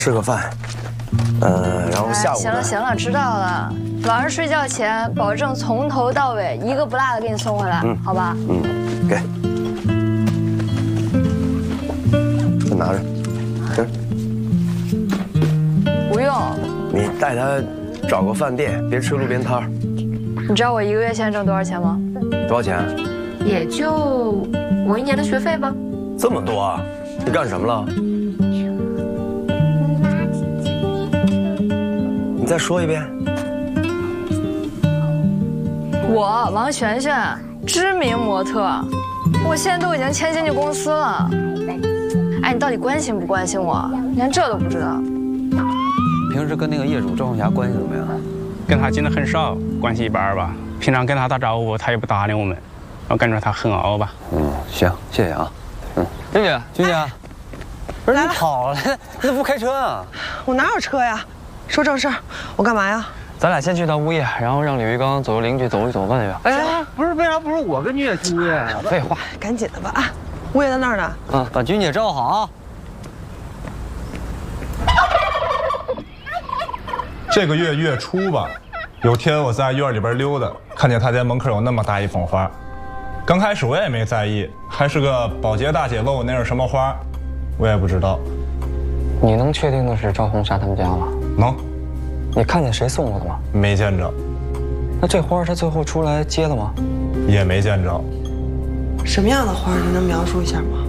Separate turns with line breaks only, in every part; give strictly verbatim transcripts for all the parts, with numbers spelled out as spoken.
吃个饭，呃，然后下午。
行了行了，知道了。晚上睡觉前，保证从头到尾一个不落的给你送回来，嗯、好吧？
嗯，给。先拿着，行。
不用。
你带他找个饭店，别吃路边摊儿。
你知道我一个月现在挣多少钱吗？
多少钱？
也就我一年的学费吧。
这么多啊？你干什么了？你再说一遍。
我王璇璇，知名模特，我现在都已经签经纪公司了。哎，你到底关心不关心我？连这都不知道。
平时跟那个业主赵红霞关系怎么样？
跟他见的很少，关系一般吧。平常跟他打招呼，他也不搭理我们，我感觉他很傲吧。
嗯，行，谢谢啊。嗯，君姐，君姐，不是你跑了，你怎么不开车啊？
我哪有车呀？说正事儿，我干嘛呀？
咱俩先去趟物业，然后让李玉刚走邻居走一走吧，那个。
哎，不是，为啥不是我跟君姐去物业啊？
废话，
赶紧的吧啊！物业在那儿呢。
啊，把君姐照好啊。
这个月月初吧，有天我在院里边溜达，看见他家门口有那么大一捧花。刚开始我也没在意，还是个保洁大姐问我那是什么花，我也不知道。
你能确定的是赵红霞他们家吗？
能。
你看见谁送过的吗？
没见着。
那这花他最后出来接了吗？
也没见着。
什么样的花？你能描述一下吗？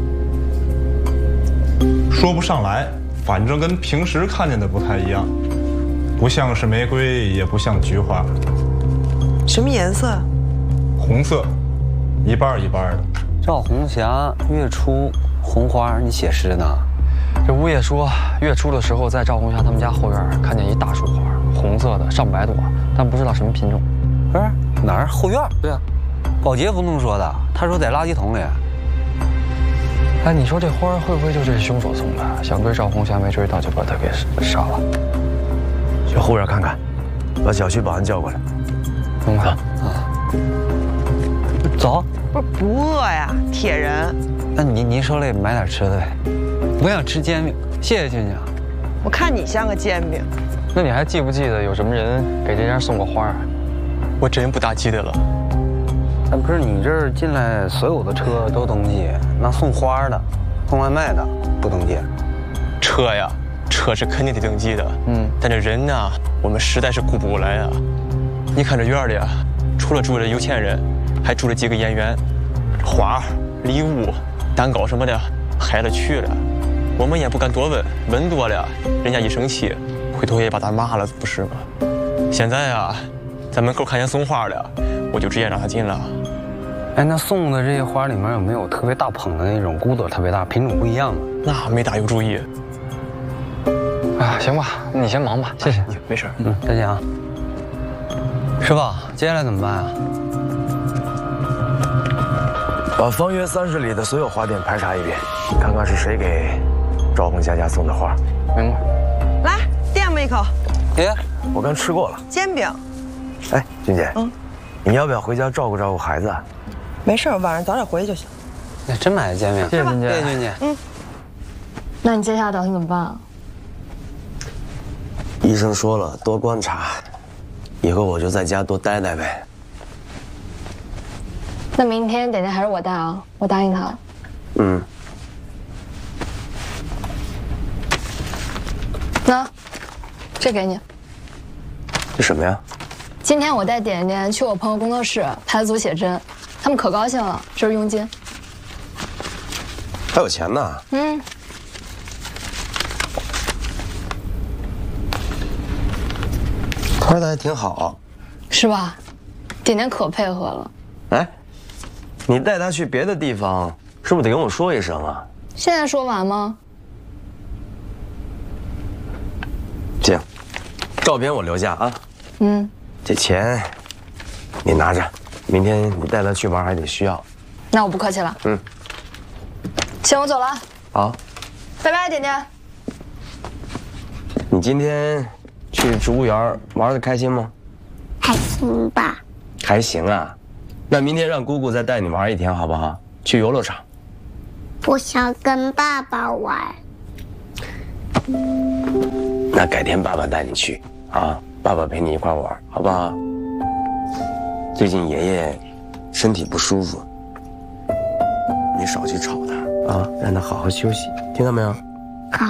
说不上来，反正跟平时看见的不太一样，不像是玫瑰，也不像菊花。
什么颜色？
红色，一半一半的。
赵红霞月初红花，你写诗呢？这物业说，月初的时候在赵红霞他们家后院看见一大束花，红色的，上百朵，但不知道什么品种。不是哪儿后院？对啊，保洁不这么说的，他说在垃圾桶里。哎，你说这花会不会就是凶手送的？想追赵红霞没追到，就把她给杀了。
去后院看看，把小区保安叫过来。
能吧？啊，走。
不是不饿呀，铁人。
那你你手里买点吃的呗。我想吃煎饼，谢谢君姐。
我看你像个煎饼。
那你还记不记得有什么人给这家送过花？
我真不大记得了。
哎，不是你这儿进来所有的车都登记，那送花的、送外卖的不登记？
车呀，车是肯定得登记的。嗯，但这人呢，我们实在是顾不过来啊。你看这院里啊，除了住着有钱人，还住着几个演员，花、礼物、蛋糕什么的海了去了。我们也不敢多问，问多了，人家一生气，回头也把咱骂了，不是吗？现在啊，在门口看见送花的，我就直接让他进了。
哎，那送的这些花里面有没有特别大捧的那种，骨朵特别大、品种不一样的？
那没大有注意。
啊，行吧，你先忙吧，谢谢。
没事，
嗯，再见啊。师傅，接下来怎么办啊？
把方圆三十里的所有花店排查一遍，看看是谁给赵红霞家送的花。
明白。
来，垫我们一口。
爷，
我刚吃过了。
煎饼。
哎，君姐，嗯，你要不要回家照顾照顾孩子？
没事，晚上早点回去就行。
那真买的煎饼，谢谢君姐，谢谢君姐。嗯。
那你接下来打算怎么办啊？
医生说了，多观察，以后我就在家多待待呗。
那明天点点还是我带啊，我答应他了。
嗯。
那，这给你。
这什么呀？
今天我带点点去我朋友工作室排组写真，他们可高兴了，这是佣金。
还有钱呢。嗯。拍的还挺好，
是吧？点点可配合了。
哎，你带他去别的地方，是不是得跟我说一声啊？
现在说完吗？
行，照片我留下啊。嗯，这钱你拿着，明天你带他去玩还得需要。
那我不客气了。嗯，行，我走了。
好，
拜拜，点点。
你今天去植物园玩的开心吗？
还行吧。
还行啊，那明天让姑姑再带你玩一天好不好？去游乐场。
我想跟爸爸玩。
那改天爸爸带你去啊，爸爸陪你一块玩，好不好？最近爷爷身体不舒服，你少去吵他啊，让他好好休息，听到没有？
好。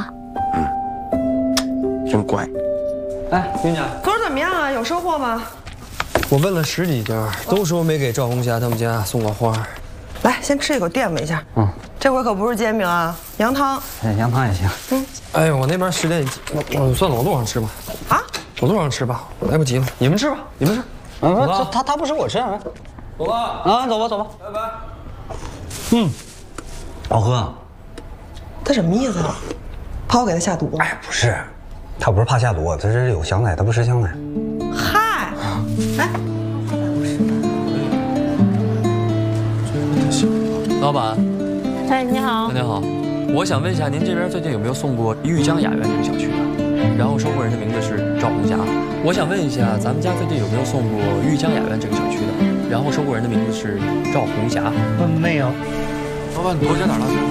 嗯，真乖。
哎，云姐，
昨儿怎么样啊？有收获吗？
我问了十几家，都说没给赵红霞他们家送过花。
来，先吃一口垫吧一下。嗯，这回可不是煎饼啊，羊汤。
哎，羊汤也行。嗯，哎呦，我那边十点，我我算了，我路上吃吧。啊？我路上吃吧，我来不及了。你们吃吧，你们吃。
啊，他他他不吃，我吃啊。
走吧。
啊，走吧走吧，拜拜。嗯，好喝。
他什么意思啊？怕我给他下毒？
哎，不是，他不是怕下毒，他是有香奶，他不吃香奶。
嗨，来。
老板，
哎，你好，
你好，我想问一下，您这边最近有没有送过玉江雅苑这个小区的？然后收货人的名字是赵红霞。我想问一下，咱们家最近有没有送过玉江雅苑这个小区的？然后收货人的名字是赵红霞。
嗯，没有。
老板，你给我加点辣椒。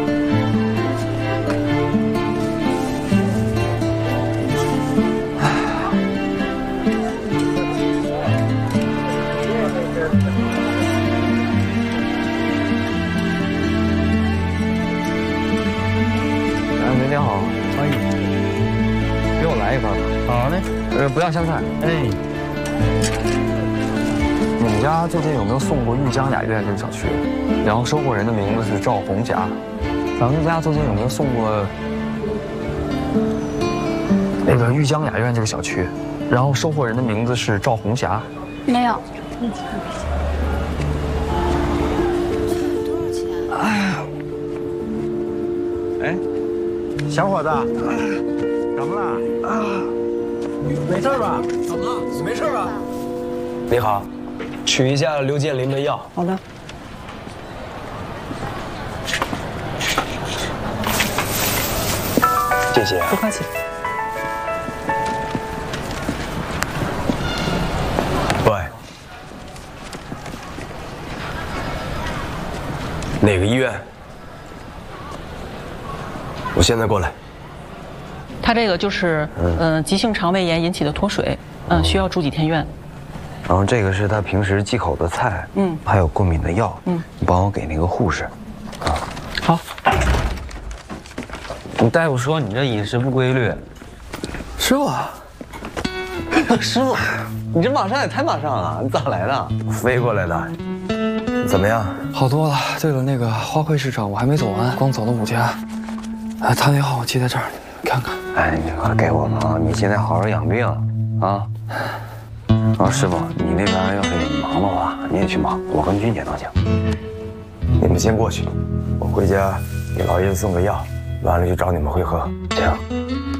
您好，欢迎。给我来一份吧。好嘞。呃，不要香菜。哎。你们家最近有没有送过玉江雅苑这个小区？然后收货人的名字是赵红霞。咱们家最近有没有送过那个玉江雅苑这个小区？然后收货人的名字是赵红霞。
没有。
哎呀。哎。小伙子，怎么了？啊，没事吧？怎么了？没事吧？
你好，取一下刘建林的药。
好的。
谢谢。
不客气。
喂，哪个医院？我现在过来。
他这个就是嗯、呃、急性肠胃炎引起的脱水，嗯、呃、需要住几天院。
然后这个是他平时忌口的菜，嗯，还有过敏的药，嗯，你帮我给那个护士。啊，
好。你大夫说你这饮食不规律。师傅，
师傅，你这马上也太马上了，你咋来的？
飞过来的。怎么样？
好多了。对了，那个花卉市场我还没走完，光走了五家。哎，他那号我记在这儿，你看看。
哎，你快给我吧啊！你现在好好养病啊！啊，师傅，你那边要是忙的话，你也去忙，我跟君姐都行。
你们先过去，我回家给老爷子送个药，完了就找你们会合。行。